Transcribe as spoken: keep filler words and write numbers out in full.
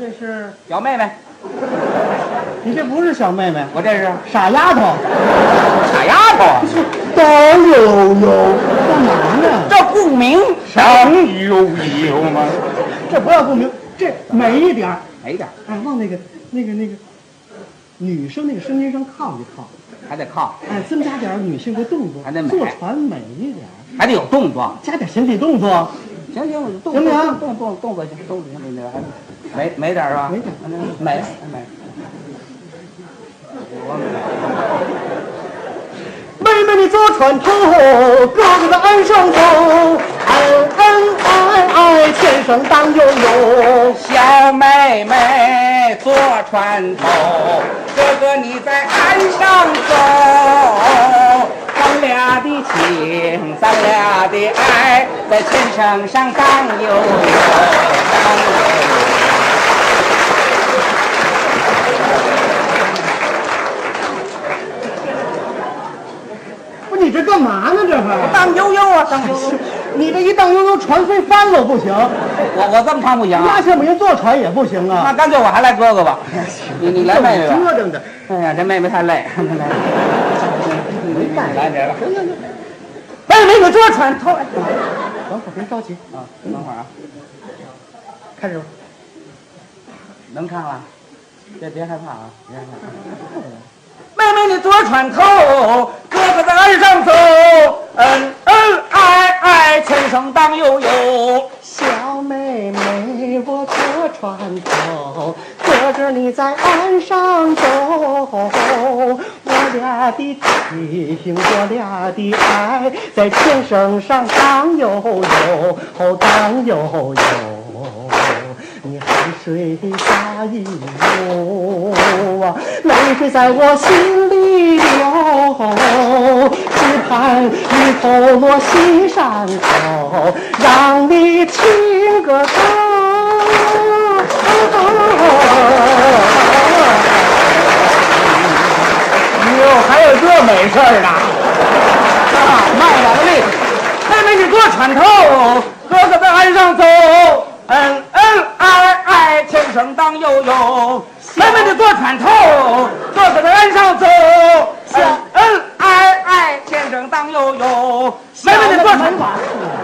这是小妹妹， 你这不是小妹妹， 我这是傻丫头， 傻丫头， 当悠悠，干嘛呢？ 这不明当悠悠吗？ 这不要不明，这美一点儿， 美点， 哎，往那个那个那个女生那个声音上靠一靠， 还得靠， 哎，增加点女性的动作， 还得美坐船美一点， 还得有动作。 加点身体动作， 行行，我动行不行动动动作行，动作行，没点还美美点是吧？ 美点美美。 妹妹你坐船头，哥哥在岸上走，恩恩爱爱，前生当悠悠。 小妹妹坐船头，哥哥你在岸上走，咱俩的情，咱俩的爱，在前生上当悠悠，当悠悠。 不，你这干嘛呢？这是当悠悠啊，当悠悠。 你这一荡悠悠，船飞翻了不行， 我我这么唱不行啊？ 压下面坐船也不行啊。 那干脆我还来哥哥吧。你你来妹妹吧。 折腾的， 哎呀，这妹妹太累。 没干来这个。 行行行，妹妹你坐船头，哎等会儿别着急啊，等会儿啊， 开始吧。 能唱了，别别害怕啊，别害怕。妹妹你坐船头，哥哥在岸上走，恩恩爱爱，前生当悠悠。 小妹妹，我坐船头，哥哥你在岸上走，我俩的情，我俩的爱，在前生上当悠悠，当悠悠。你海水大一流啊，泪水在我心里流，只盼你头落西山头，让你听个歌。哟，还有这美事儿呢！ 啊，卖两个力。妹妹你坐船头，哥哥在岸上走，恩恩爱爱，前生当悠悠。妹妹你坐船头，哥哥在岸上走，恩恩爱爱，前生当悠悠。妹妹你坐船头。